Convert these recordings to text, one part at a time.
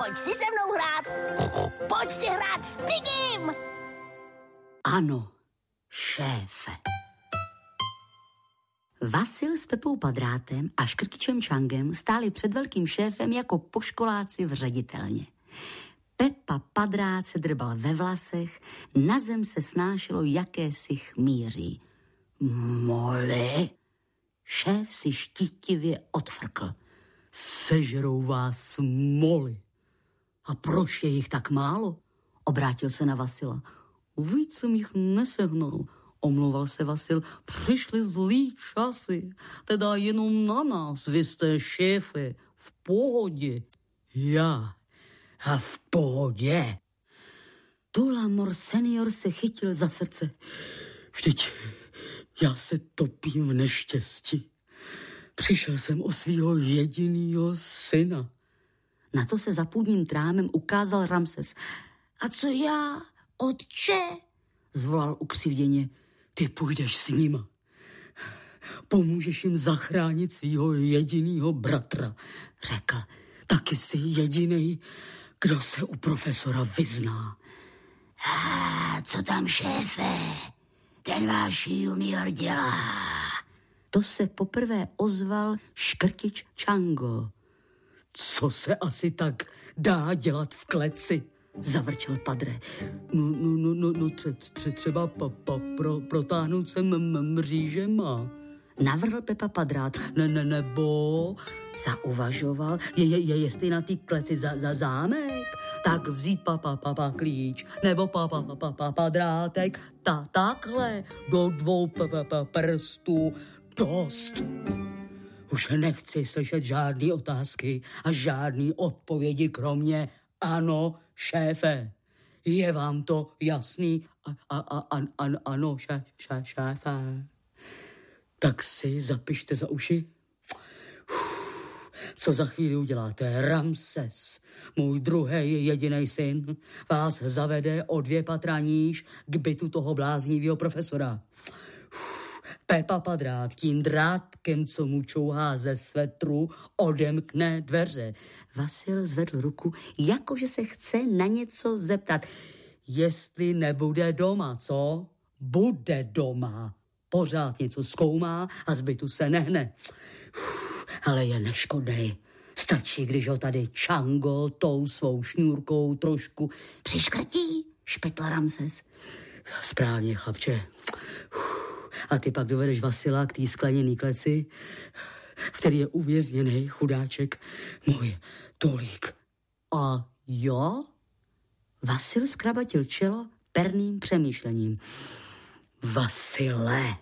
pojď si se mnou hrát. Pojď si hrát s Pigim. Ano, šéfe. Vasil s Pepou Padrátem a Škrtičem Čangem stáli před velkým šéfem jako poškoláci v ředitelně. Pepa Padrát se drbal ve vlasech, na zem se snášelo jakési chmíří. Mole? Šéf si štítivě odfrkl. Sežerou vás moly. A proč je jich tak málo? Obrátil se na Vasila. Víc jsem jich nesehnal. Omlouval se Vasil. Přišly zlý časy. Teda jenom na nás. Vy jste šéfe. V pohodě. Já. A v pohodě. Tulamor senior se chytil za srdce. Vždyť já se topím v neštěstí. Přišel jsem o svýho jedinýho syna. Na to se za půdním trámem ukázal Ramses. A co já, otče? Zvolal ukřivděně. Ty půjdeš s nima. Pomůžeš jim zachránit svýho jedinýho bratra, řekl. Taky jsi jedinej, kdo se u profesora vyzná. A co tam, šéfe? Ten váš junior dělá. To se poprvé ozval Škrtič Čango. Co se asi tak dá dělat v kleci? Zavrčel Padre. Třeba protáhnout se mřížema. Navrhl Pepa Padrát. Nebo zauvažoval, jestli na té kleci za zámek, tak vzít klíč, nebo padrátek, takhle, do 2 prstů, dost. Už nechci slyšet žádný otázky a žádný odpovědi, kromě ano, šéfe. Je vám to jasný? Ano, šéfe. Tak si zapište za uši. Co za chvíli uděláte? Ramses, můj druhý jediný syn, vás zavede o 2 patra níž k bytu toho bláznivého profesora. Pepa Padrát tím drátkem, co mu čouhá ze svetru, odemkne dveře. Vasil zvedl ruku, jakože se chce na něco zeptat. Jestli nebude doma, co? Bude doma. Pořád něco zkoumá a z bytu se nehne. Ale je neškodnej. Stačí, když ho tady Čango tou svou šňůrkou trošku přiškrtí, špetl Ramses. Správně, chlapče. A ty pak dovedeš Vasila k té skleněný kleci, který je uvězněný, chudáček můj Tolík. A jo? Vasil zkrabatil čelo perným přemýšlením. Vasile,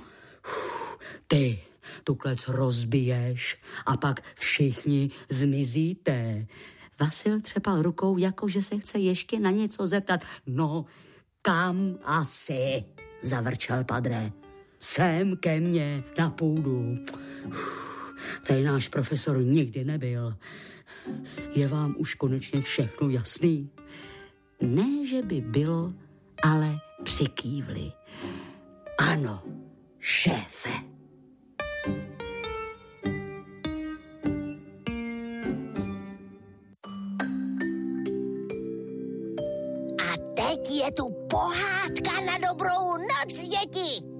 ty tu klec rozbiješ a pak všichni zmizíte. Vasil třepal rukou, jakože se chce ještě na něco zeptat. No, kam asi? Zavrčel Padre. Sem ke mně na půdu. Tady náš profesor nikdy nebyl. Je vám už konečně všechno jasný? Ne, že by bylo, ale přikývli. Ano, šéfe. A teď je tu pohádka na dobrou noc, děti.